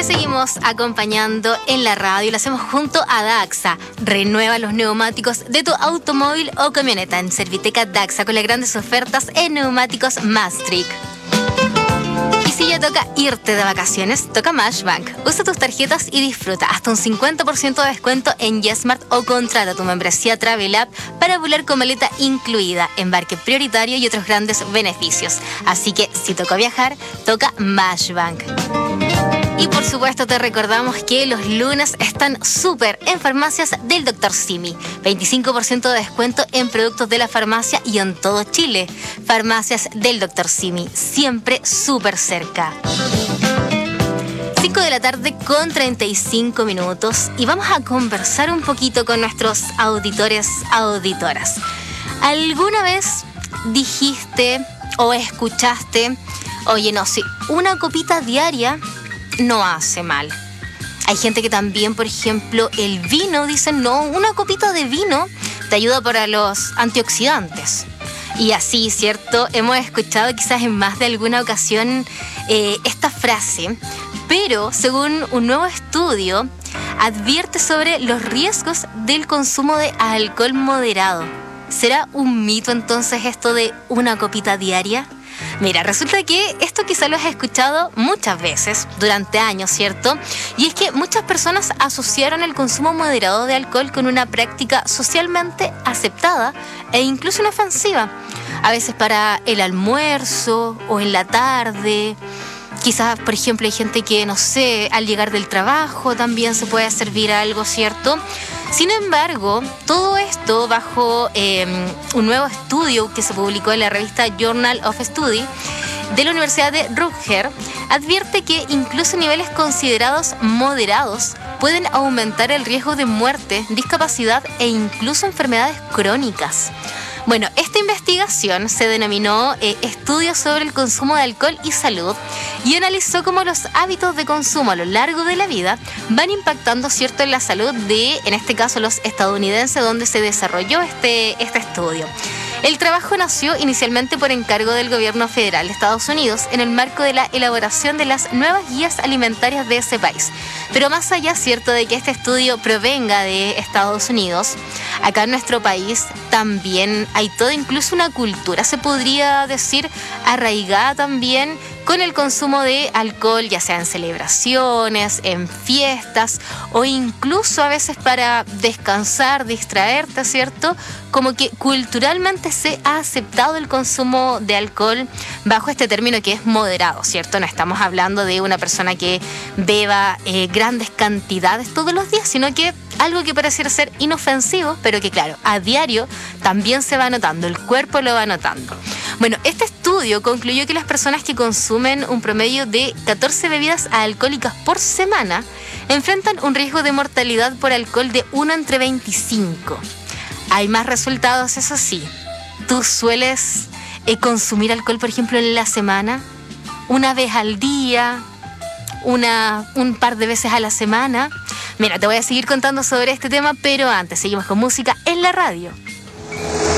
seguimos acompañando en la radio y lo hacemos junto a Daxa. Renueva los neumáticos de tu automóvil o camioneta en Serviteca Daxa con las grandes ofertas en neumáticos Maastricht. Y si ya toca irte de vacaciones, toca Mashbank. Usa tus tarjetas y disfruta hasta un 50% de descuento en YesMart o contrata tu membresía Travel App para volar con maleta incluida, embarque prioritario y otros grandes beneficios. Así que si toca viajar, toca Mashbank. Y por supuesto te recordamos que los lunes están súper en farmacias del Dr. Simi. 25% de descuento en productos de la farmacia y en todo Chile. Farmacias del Dr. Simi, siempre súper cerca. 5 de la tarde con 35 minutos y vamos a conversar un poquito con nuestros auditores, auditoras. ¿Alguna vez dijiste o escuchaste, oye, no, si una copita diaria no hace mal? Hay gente que también, por ejemplo, el vino, dicen, no, una copita de vino te ayuda para los antioxidantes. Y así, ¿cierto? Hemos escuchado quizás en más de alguna ocasión esta frase, pero según un nuevo estudio, advierte sobre los riesgos del consumo de alcohol moderado. ¿Será un mito entonces esto de una copita diaria? Mira, resulta que esto quizá lo has escuchado muchas veces durante años, ¿cierto? Y es que muchas personas asociaron el consumo moderado de alcohol con una práctica socialmente aceptada e incluso inofensiva. A veces para el almuerzo o en la tarde. Quizás, por ejemplo, hay gente que, no sé, al llegar del trabajo también se puede servir algo, ¿cierto? Sin embargo, todo esto bajo un nuevo estudio que se publicó en la revista Journal of Study de la Universidad de Rutgers, advierte que incluso niveles considerados moderados pueden aumentar el riesgo de muerte, discapacidad e incluso enfermedades crónicas. Bueno, esta investigación se denominó Estudios sobre el consumo de alcohol y salud y analizó cómo los hábitos de consumo a lo largo de la vida van impactando, ¿cierto?, en la salud de, en este caso, los estadounidenses, donde se desarrolló este estudio. El trabajo nació inicialmente por encargo del gobierno federal de Estados Unidos en el marco de la elaboración de las nuevas guías alimentarias de ese país. Pero más allá, ¿cierto?, de que este estudio provenga de Estados Unidos, acá en nuestro país también hay toda incluso una cultura, se podría decir, arraigada también con el consumo de alcohol, ya sea en celebraciones, en fiestas o incluso a veces para descansar, distraerte, ¿cierto? Como que culturalmente se ha aceptado el consumo de alcohol bajo este término que es moderado, ¿cierto? No estamos hablando de una persona que beba grandes cantidades todos los días, sino que algo que pareciera ser inofensivo, pero que claro, a diario también se va notando, el cuerpo lo va notando. Bueno, este estudio concluyó que las personas que consumen un promedio de 14 bebidas alcohólicas por semana enfrentan un riesgo de mortalidad por alcohol de 1 entre 25. Hay más resultados, eso sí. ¿Tú sueles consumir alcohol, por ejemplo, en la semana? ¿Una vez al día? ¿Un par de veces a la semana? Mira, te voy a seguir contando sobre este tema, pero antes seguimos con música en la radio.